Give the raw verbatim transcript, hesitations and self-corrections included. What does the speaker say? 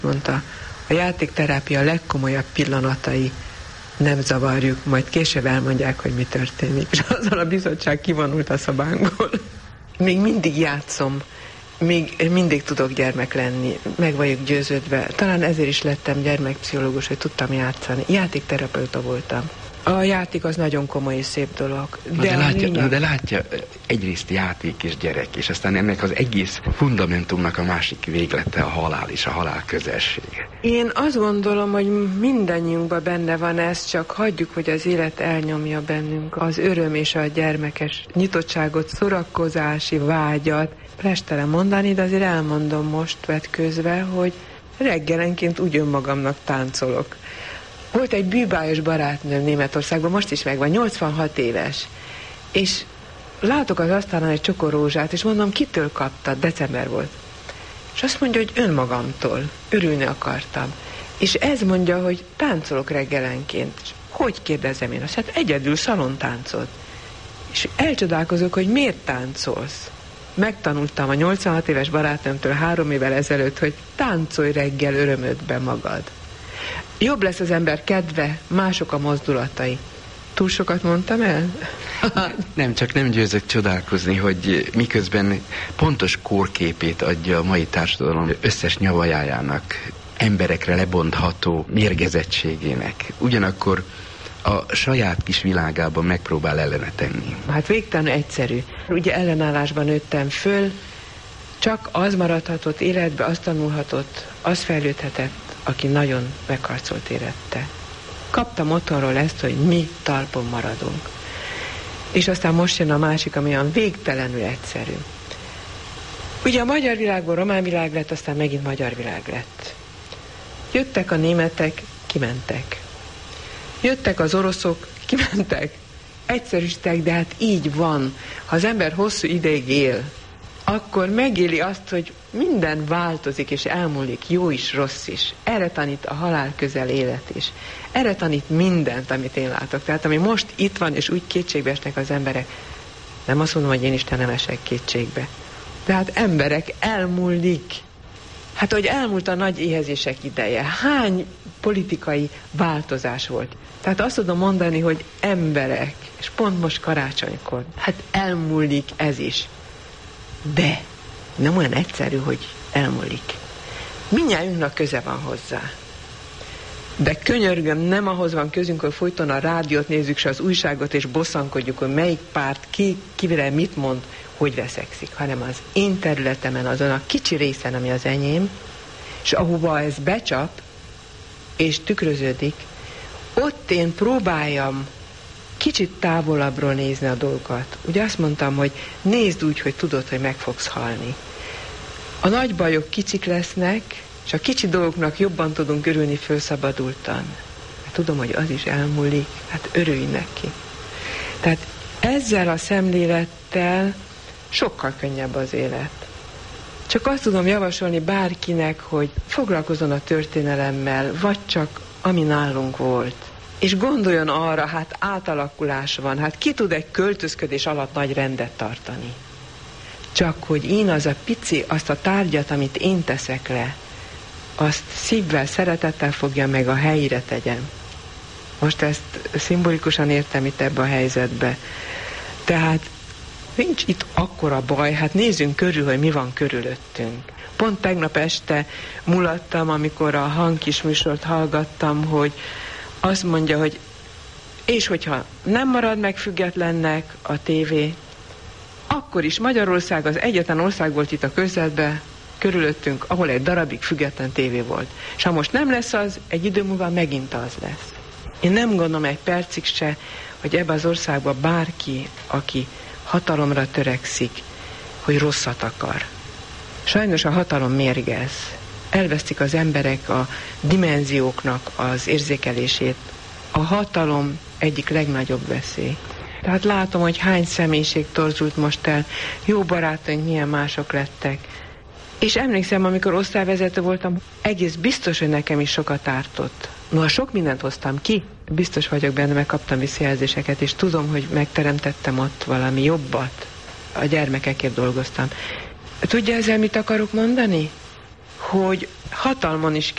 Mondta, a játékterápia legkomolyabb pillanatai nem zavarjuk, majd később elmondják, hogy mi történik. És azon a bizottság kivonult a szobánkból. Még mindig játszom, még mindig tudok gyermek lenni, meg vagyok győződve. Talán ezért is lettem gyermekpszichológus, hogy tudtam játszani. Játékterapeuta voltam. A játék az nagyon komoly és szép dolog. De, de, látja, lényeg... de látja, egyrészt játék és gyerek, és aztán ennek az egész fundamentumnak a másik véglete a halál és a halál közelsége. Én azt gondolom, hogy mindannyiunkban benne van ez, csak hagyjuk, hogy az élet elnyomja bennünk az öröm és a gyermekes nyitottságot, szórakozási vágyat. Restelen mondani, de azért elmondom most vetközve, hogy reggelenként úgy önmagamnak táncolok. Volt egy bűbájos barátnőm Németországban, most is megvan, nyolcvanhat éves, és látok az asztalon egy csokorózsát, és mondom, kitől kaptad? December volt. És azt mondja, hogy önmagamtól, örülni akartam. És ez mondja, hogy táncolok reggelenként. És hogy kérdezem én azt? Hát egyedül szalontáncot. És elcsodálkozok, hogy miért táncolsz? Megtanultam a nyolcvanhat éves barátnőmtől három évvel ezelőtt, hogy táncolj reggel örömödbe magad. Jobb lesz az ember kedve, mások a mozdulatai. Túl sokat mondtam el? Nem, csak nem győzök csodálkozni, hogy miközben pontos kórképét adja a mai társadalom összes nyavajájának, emberekre lebontható mérgezettségének. Ugyanakkor a saját kis világában megpróbál ellene tenni. Hát végtelenül egyszerű. Ugye ellenállásban nőttem föl, csak az maradhatott életbe, azt tanulhatott, az fejlődhetett, aki nagyon megharcolt érette. Kaptam otthonról ezt, hogy mi talpon maradunk. És aztán most jön a másik, ami olyan végtelenül egyszerű. Ugye a magyar világból román világ lett, aztán megint magyar világ lett. Jöttek a németek, kimentek. Jöttek az oroszok, kimentek. Egyszerűsítek, de hát így van. Ha az ember hosszú ideig él, akkor megéli azt, hogy minden változik és elmúlik, jó is, rossz is. Erre tanít a halál közel élet is. Erre tanít mindent, amit én látok. Tehát ami most itt van, és úgy kétségbe esnek az emberek, nem azt mondom, hogy én Isten nem esek kétségbe. De hát emberek, elmúlik. Hát, hogy elmúlt a nagy éhezések ideje. Hány politikai változás volt. Tehát azt tudom mondani, hogy emberek, és pont most karácsonykor, hát elmúlik ez is. De nem olyan egyszerű, hogy elmúlik. Mindnyájunknak köze van hozzá. De könyörgöm, nem ahhoz van közünk, hogy folyton a rádiót nézzük, se az újságot, és bosszankodjuk, hogy melyik párt, ki, kivire mit mond, hogy veszekszik, hanem az én területemen, azon a kicsi részen, ami az enyém, és ahova ez becsap, és tükröződik, ott én próbáljam kicsit távolabbról nézni a dolgokat. Ugye azt mondtam, hogy nézd úgy, hogy tudod, hogy meg fogsz halni. A nagy bajok kicsik lesznek, és a kicsi dolgoknak jobban tudunk örülni felszabadultan. Hát tudom, hogy az is elmúlik, hát örülj neki. Tehát ezzel a szemlélettel sokkal könnyebb az élet. Csak azt tudom javasolni bárkinek, hogy foglalkozzon a történelemmel, vagy csak ami nálunk volt. És gondoljon arra, hát átalakulás van, hát ki tud egy költözködés alatt nagy rendet tartani. Csak hogy én az a pici, azt a tárgyat, amit én teszek le, azt szívvel, szeretettel fogja meg a helyére tegyem. Most ezt szimbolikusan értem itt ebbe a helyzetbe. Tehát nincs itt akkora baj, hát nézzünk körül, hogy mi van körülöttünk. Pont tegnap este mulattam, amikor a hangkis műsort hallgattam, hogy azt mondja, hogy és hogyha nem marad meg függetlennek a tévé, akkor is Magyarország az egyetlen ország volt itt a közelben, körülöttünk, ahol egy darabig független tévé volt. És ha most nem lesz az, egy idő múlva megint az lesz. Én nem gondolom egy percig se, hogy ebbe az országban bárki, aki hatalomra törekszik, hogy rosszat akar. Sajnos a hatalom mérgez. Elvesztik az emberek a dimenzióknak az érzékelését. A hatalom egyik legnagyobb veszély. Tehát látom, hogy hány személyiség torzult most el, jó barátaink milyen mások lettek. És emlékszem, amikor osztályvezető voltam, egész biztos, hogy nekem is sokat ártott. Noha sok mindent hoztam ki, biztos vagyok benne, meg kaptam visszajelzéseket, és tudom, hogy megteremtettem ott valami jobbat. A gyermekekért dolgoztam. Tudja ezzel mit akarok mondani? hogy hatalmon is